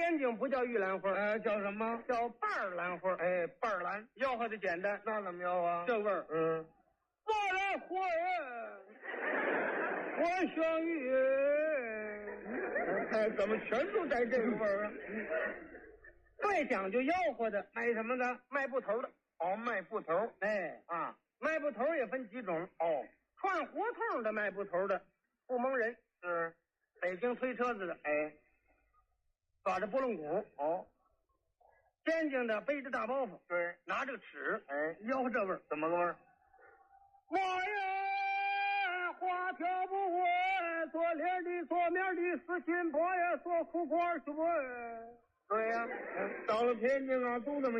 天津不叫玉兰花， 叫什么？ 叫瓣儿兰花。 哎，瓣儿兰， 吆喝的简单， 那怎么吆啊？ 这味儿。花兰花儿，花香玉。 哎，怎么全都带这个味儿啊？ 最讲究吆喝的， 卖什么的？ 卖布头的。 哦，卖布头。 哎啊， 卖布头也分几种。 哦， 串胡同的卖布头的不蒙人， 是。 北京推车子的， 哎， 耍着拨浪鼓。 哦， 天津的背着大包袱， 对， 拿着个尺， 哎， 吆喝这味儿。 怎么个味儿？ 我呀，花挑不稳，左脸的左面的死心婆呀，左苦瓜去问。 对呀，到了天津啊，都这么